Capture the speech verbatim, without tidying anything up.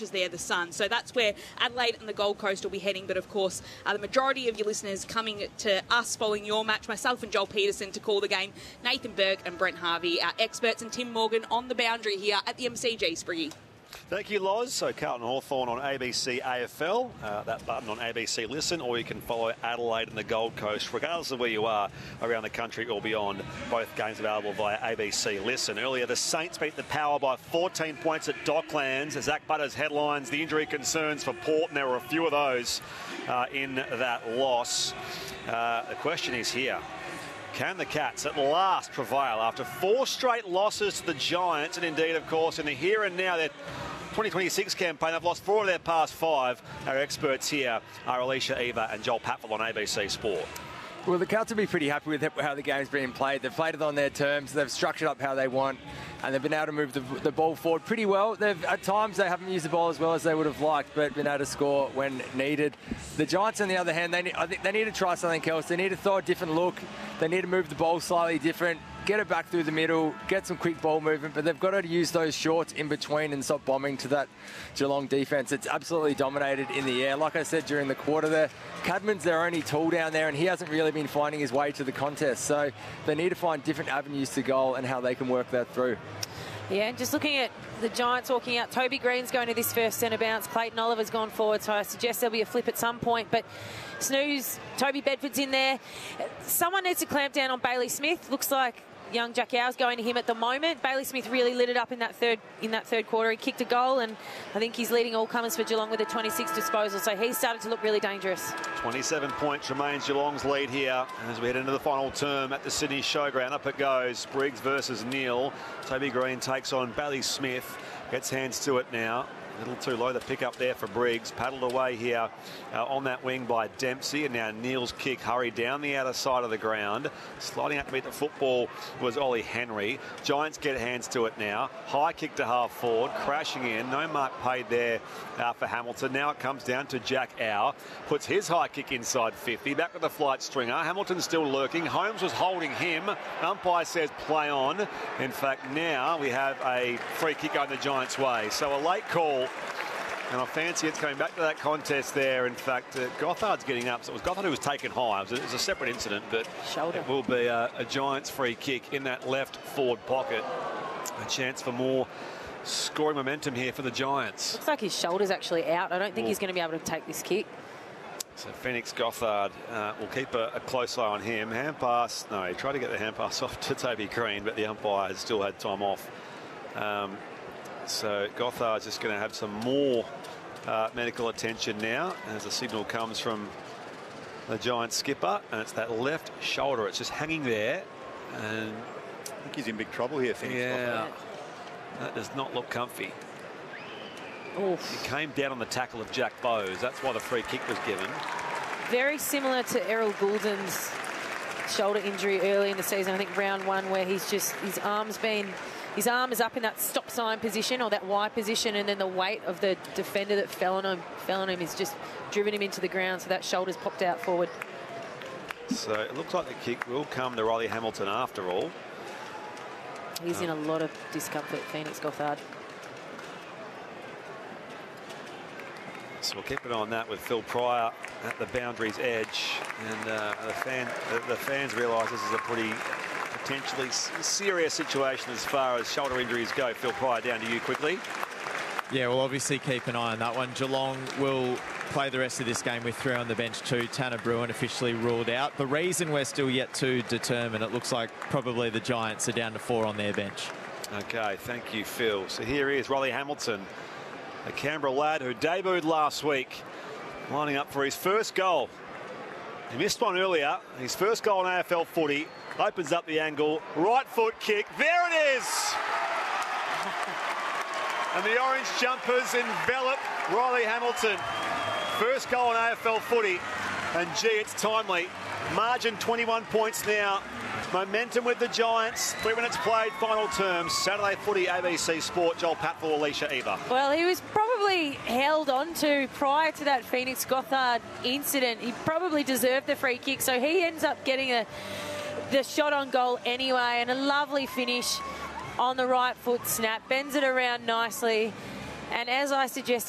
matches there, the sun. So that's where Adelaide and the Gold Coast will be heading. But of course, uh, the majority of your listeners coming to us following your match, myself and Joel Peterson to call the game, Nathan Burke and Brent Harvey, our experts, and Tim Morgan on the boundary here at the M C G, Spriggy. Thank you, Loz. So Carlton Hawthorn on A B C A F L, uh, that button on A B C Listen, or you can follow Adelaide and the Gold Coast, regardless of where you are around the country or beyond. Both games available via A B C Listen. Earlier, the Saints beat the Power by fourteen points at Docklands. Zach Butters headlines the injury concerns for Port, and there were a few of those uh, in that loss. Uh, the question is here. Can the Cats at last prevail after four straight losses to the Giants? And indeed, of course, in the here and now, their twenty twenty-six campaign, they've lost four of their past five. Our experts here are Alicia Eva and Joel Patfull on A B C Sport. Well, the Cats will be pretty happy with how the game's been played. They've played it on their terms. They've structured up how they want, and they've been able to move the, the ball forward pretty well. They've, at times, they haven't used the ball as well as they would have liked, but been able to score when needed. The Giants, on the other hand, they need, I think they need to try something else. They need to throw a different look. They need to move the ball slightly different, get it back through the middle, get some quick ball movement, but they've got to use those shorts in between and stop bombing to that Geelong defence. It's absolutely dominated in the air. Like I said during the quarter there, Cadman's their only tool down there, and he hasn't really been finding his way to the contest. So they need to find different avenues to goal and how they can work that through. Yeah, and just looking at the Giants walking out, Toby Green's going to this first centre bounce. Clayton Oliver's gone forward, so I suggest there'll be a flip at some point. But Snooze, Toby Bedford's in there. Someone needs to clamp down on Bailey Smith. Looks like young Jack Yow's going to him at the moment. Bailey Smith really lit it up in that third in that third quarter. He kicked a goal, and I think he's leading all comers for Geelong with a twenty-six disposal. So he's started to look really dangerous. twenty-seven points remains Geelong's lead here as we head into the final term at the Sydney Showground. Up it goes. Briggs versus Neal. Toby Green takes on Bailey Smith. Gets hands to it now. A little too low the pick up there for Briggs. Paddled away here uh, on that wing by Dempsey. And now Neal's kick hurried down the outer side of the ground. Sliding out to meet the football was Ollie Henry. Giants get hands to it now. High kick to half forward. Crashing in. No mark paid there uh, for Hamilton. Now it comes down to Jack Au. Puts his high kick inside fifty. Back with the flight stringer. Hamilton's still lurking. Holmes was holding him. Umpire says play on. In fact, now we have a free kick going the Giants' way. So a late call. And I fancy it's coming back to that contest there. In fact, uh, Gothard's getting up. So it was Gothard who was taken high. It was a, it was a separate incident, but Shoulder. It will be a, a Giants free kick in that left forward pocket. A chance for more scoring momentum here for the Giants. Looks like his shoulder's actually out. I don't think Ooh. he's going to be able to take this kick. So Phoenix Gothard uh, will keep a, a close eye on him. Hand pass. No, he tried to get the hand pass off to Toby Green, but the umpire has still had time off. Um, so Gothard's just going to have some more uh, medical attention now as the signal comes from the Giants skipper, and it's that left shoulder. It's just hanging there, and I think he's in big trouble here. Phoenix yeah, Gothard. That does not look comfy. Oof. He came down on the tackle of Jack Bowes. That's why the free kick was given. Very similar to Errol Goulden's shoulder injury early in the season. I think round one, where he's just his arm's been. His arm is up in that stop sign position or that Y position, and then the weight of the defender that fell on him, fell on him is just driven him into the ground, so that shoulder's popped out forward. So it looks like the kick will come to Riley Hamilton after all. He's um, in a lot of discomfort, Phoenix Gothard. So we'll keep an eye on that with Phil Pryor at the boundary's edge, and uh, the, fan, the, the fans realise this is a pretty potentially serious situation as far as shoulder injuries go. Phil Pryor, down to you quickly. Yeah, we'll obviously keep an eye on that one. Geelong will play the rest of this game with three on the bench too. Tanner Bruin officially ruled out. The reason we're still yet to determine. It looks like probably the Giants are down to four on their bench. Okay, thank you, Phil. So here he is, Riley Hamilton, a Canberra lad who debuted last week, lining up for his first goal. He missed one earlier. His first goal in A F L footy. Opens up the angle. Right foot kick. There it is! And the orange jumpers envelop Riley Hamilton. First goal in A F L footy. And gee, it's timely. Margin twenty-one points now. Momentum with the Giants. Three minutes played, final terms. Saturday footy, A B C Sport. Joel Patfull, Alicia Eva. Well, he was probably held on to prior to that Phoenix Gothard incident. He probably deserved the free kick, so he ends up getting a, the shot on goal anyway, and a lovely finish on the right foot snap. Bends it around nicely. And as I suggested,